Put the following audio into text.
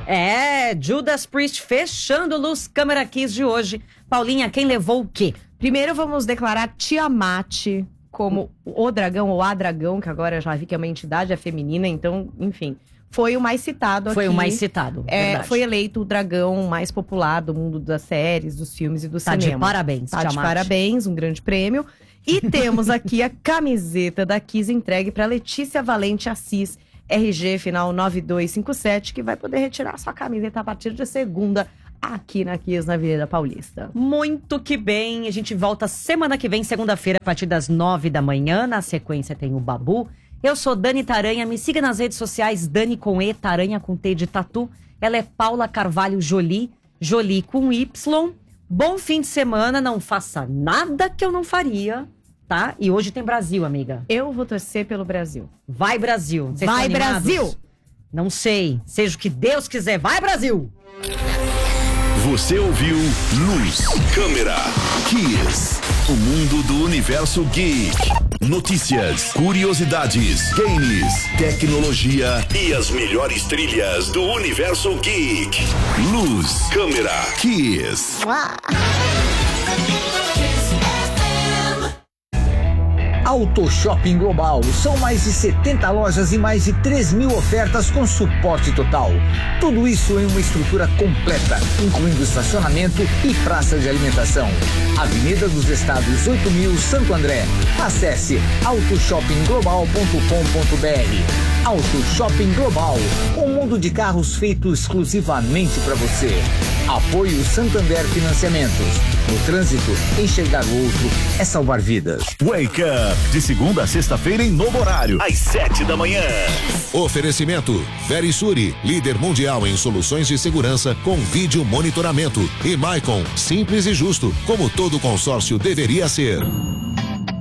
Judas Priest fechando Luz Câmera Kiss de hoje. Paulinha, quem levou o quê? Primeiro vamos declarar Tiamat como o dragão ou a dragão, que agora eu já vi que é uma entidade, é feminina, então, enfim. Foi o mais citado aqui. Foi o mais citado, verdade. Foi eleito o dragão mais popular do mundo das séries, dos filmes e do cinema. Tá de parabéns, Tá de parabéns, um grande prêmio. E temos aqui a camiseta da Kiss entregue para Letícia Valente Assis, RG final 9257, que vai poder retirar sua camiseta a partir de segunda aqui na Kiss, na Avenida Paulista. Muito que bem, a gente volta semana que vem, segunda-feira, a partir das 9 da manhã. Na sequência tem o Babu. Eu sou Dani Taranha, me siga nas redes sociais, Dani com E, Taranha com T de tatu. Ela é Paula Carvalho Jolie, Jolie com Y. Bom fim de semana, não faça nada que eu não faria, tá? E hoje tem Brasil, amiga. Eu vou torcer pelo Brasil. Vai, Brasil. Vocês vai, estão animados? Brasil! Não sei, seja o que Deus quiser. Vai, Brasil! Você ouviu Luz, Câmera, Kiss. O mundo do universo geek. Notícias, curiosidades, games, tecnologia e as melhores trilhas do universo geek. Luz, Câmera, Kiss. Auto Shopping Global. São mais de 70 lojas e mais de 3.000 ofertas com suporte total. Tudo isso em uma estrutura completa, incluindo estacionamento e praça de alimentação. Avenida dos Estados 8.000, Santo André. Acesse autoshoppingglobal.com.br. Auto Shopping Global. Um mundo de carros feito exclusivamente para você. Apoio Santander Financiamentos. No trânsito, enxergar o outro é salvar vidas. Wake Up. De segunda a sexta-feira em novo horário, às 7 da manhã. Oferecimento Verisure, líder mundial em soluções de segurança com vídeo monitoramento. E Maicon, simples e justo, como todo consórcio deveria ser.